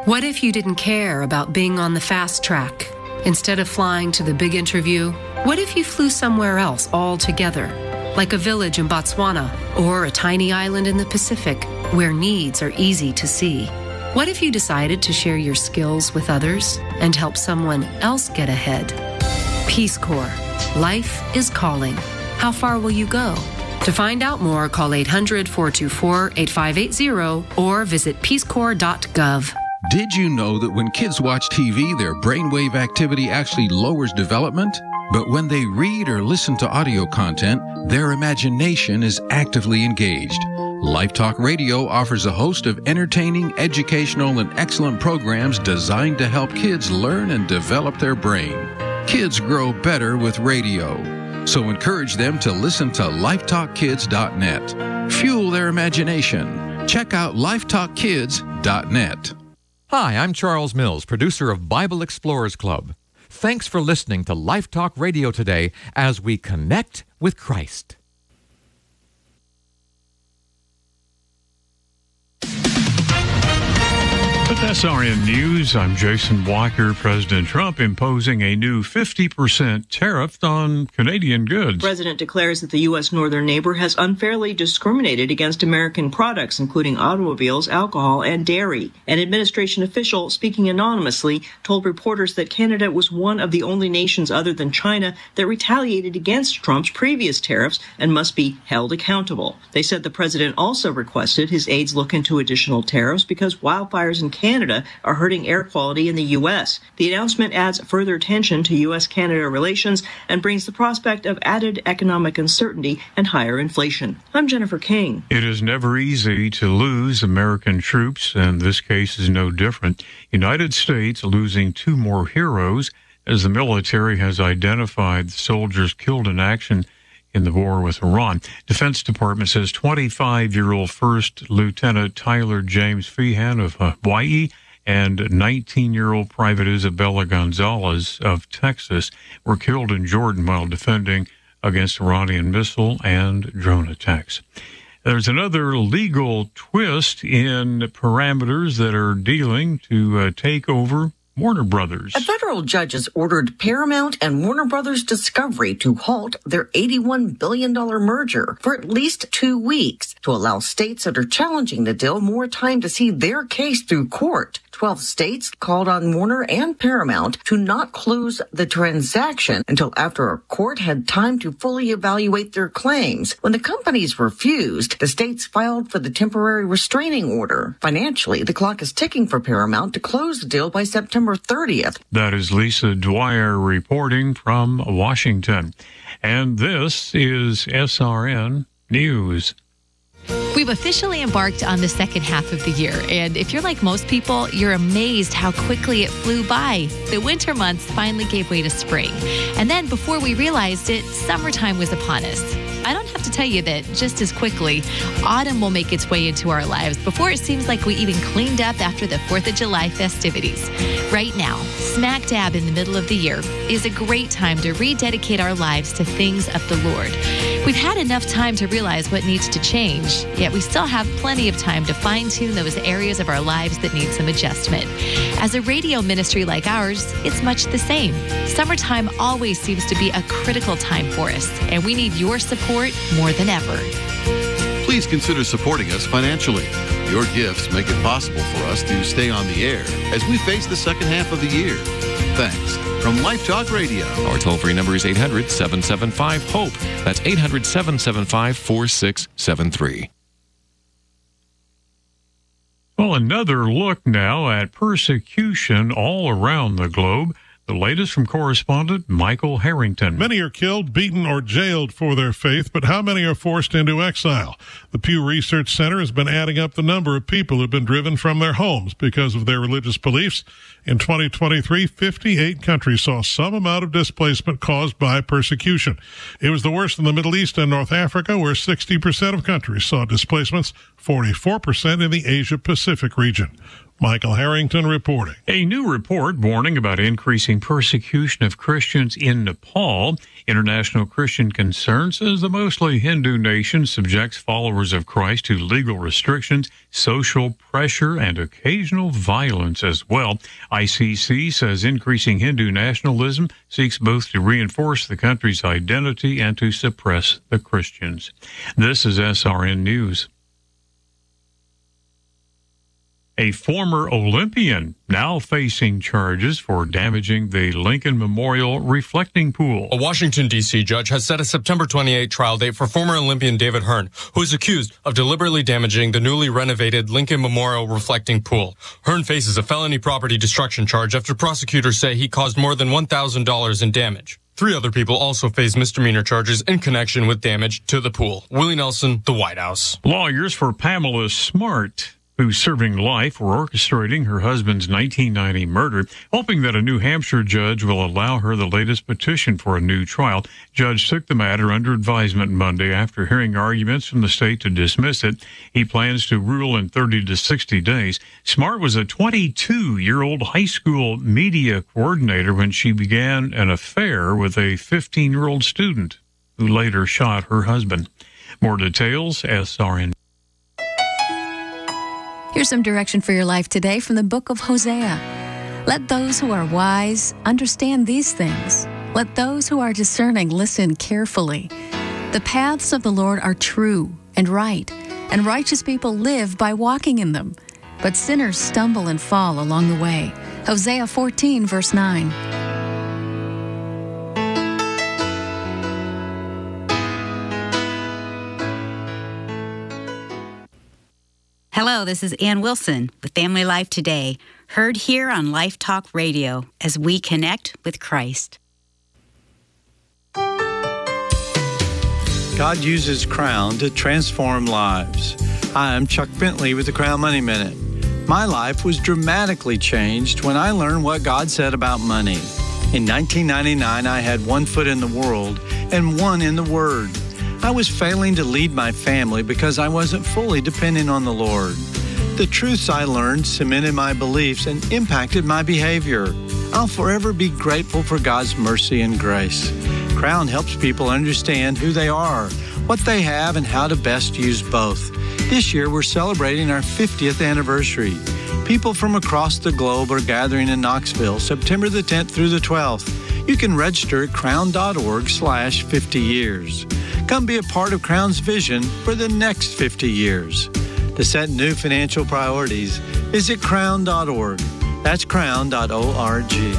What if you didn't care about being on the fast track? Instead of flying to the big interview, what if you flew somewhere else altogether? Like a village in Botswana or a tiny island in the Pacific where needs are easy to see. What if you decided to share your skills with others and help someone else get ahead? Peace Corps. Life is calling. How far will you go? To find out more, call 800-424-8580 or visit peacecorps.gov. Did you know that when kids watch TV, their brainwave activity actually lowers development? But when they read or listen to audio content, their imagination is actively engaged. Life Talk Radio offers a host of entertaining, educational, and excellent programs designed to help kids learn and develop their brain. Kids grow better with radio. So encourage them to listen to lifetalkkids.net. Fuel their imagination. Check out lifetalkkids.net. Hi, I'm Charles Mills, producer of Bible Explorers Club. Thanks for listening to Life Talk Radio today as we connect with Christ. With SRN News, I'm Jason Blocker. President Trump imposing a new 50% tariff on Canadian goods. The president declares that the U.S. northern neighbor has unfairly discriminated against American products, including automobiles, alcohol, and dairy. An administration official, speaking anonymously, told reporters that Canada was one of the only nations other than China that retaliated against Trump's previous tariffs and must be held accountable. They said the president also requested his aides look into additional tariffs because wildfires in Canada are hurting air quality in the U.S. The announcement adds further tension to U.S.-Canada relations and brings the prospect of added economic uncertainty and higher inflation. I'm Jennifer King. It is never easy to lose American troops, and this case is no different. United States losing 2 more heroes as the military has identified the soldiers killed in action in the war with Iran. Defense Department says 25-year-old First Lieutenant Tyler James Feehan of Hawaii and 19-year-old Private Isabella Gonzalez of Texas were killed in Jordan while defending against Iranian missile and drone attacks. There's another legal twist in parameters that are dealing to take over Warner Brothers. A federal judge has ordered Paramount and Warner Brothers Discovery to halt their $81 billion merger for at least 2 weeks to allow states that are challenging the deal more time to see their case through court. 12 states called on Warner and Paramount to not close the transaction until after a court had time to fully evaluate their claims. When the companies refused, the states filed for the temporary restraining order. Financially, the clock is ticking for Paramount to close the deal by September 30th. That is Lisa Dwyer reporting from Washington. And this is SRN News. We've officially embarked on the second half of the year, and if you're like most people, you're amazed how quickly it flew by. The winter months finally gave way to spring, and then before we realized it, summertime was upon us. I don't have to tell you that just as quickly, autumn will make its way into our lives before it seems like we even cleaned up after the 4th of July festivities. Right now, smack dab in the middle of the year, is a great time to rededicate our lives to things of the Lord. We've had enough time to realize what needs to change, yet we still have plenty of time to fine-tune those areas of our lives that need some adjustment. As a radio ministry like ours, it's much the same. Summertime always seems to be a critical time for us, and we need your support more than ever. Please consider supporting us financially. Your gifts make it possible for us to stay on the air as we face the second half of the year. Thanks. From Life Talk Radio. Our toll-free number is 800-775-HOPE. That's 800-775-4673. Well, another look now at persecution all around the globe. The latest from correspondent Michael Harrington. Many are killed, beaten, or jailed for their faith, but how many are forced into exile? The Pew Research Center has been adding up the number of people who've been driven from their homes because of their religious beliefs. In 2023, 58 countries saw some amount of displacement caused by persecution. It was the worst in the Middle East and North Africa, where 60% of countries saw displacements, 44% in the Asia-Pacific region. Michael Harrington reporting. A new report warning about increasing persecution of Christians in Nepal. International Christian Concern says the mostly Hindu nation subjects followers of Christ to legal restrictions, social pressure, and occasional violence as well. ICC says increasing Hindu nationalism seeks both to reinforce the country's identity and to suppress the Christians. This is SRN News. A former Olympian now facing charges for damaging the Lincoln Memorial reflecting pool. A Washington, D.C. judge has set a September 28 trial date for former Olympian David Hearn, who is accused of deliberately damaging the newly renovated Lincoln Memorial reflecting pool. Hearn faces a felony property destruction charge after prosecutors say he caused more than $1,000 in damage. 3 other people also face misdemeanor charges in connection with damage to the pool. Willie Nelson, The White House. Lawyers for Pamela Smart, who's serving life for orchestrating her husband's 1990 murder, hoping that a New Hampshire judge will allow her the latest petition for a new trial. Judge took the matter under advisement Monday after hearing arguments from the state to dismiss it. He plans to rule in 30 to 60 days. Smart was a 22-year-old high school media coordinator when she began an affair with a 15-year-old student who later shot her husband. More details, SRN. Here's some direction for your life today from the book of Hosea. Let those who are wise understand these things. Let those who are discerning listen carefully. The paths of the Lord are true and right, and righteous people live by walking in them. But sinners stumble and fall along the way. Hosea 14, verse 9. Hello, this is Ann Wilson with Family Life Today, heard here on Life Talk Radio as we connect with Christ. God uses Crown to transform lives. Hi, I'm Chuck Bentley with the Crown Money Minute. My life was dramatically changed when I learned what God said about money. In 1999, I had 1 foot in the world and 1 in the Word. I was failing to lead my family because I wasn't fully depending on the Lord. The truths I learned cemented my beliefs and impacted my behavior. I'll forever be grateful for God's mercy and grace. Crown helps people understand who they are, what they have, and how to best use both. This year, we're celebrating our 50th anniversary. People from across the globe are gathering in Knoxville, September the 10th through the 12th. You can register at crown.org/50 years. Come be a part of Crown's vision for the next 50 years. To set new financial priorities, visit crown.org. That's crown.org.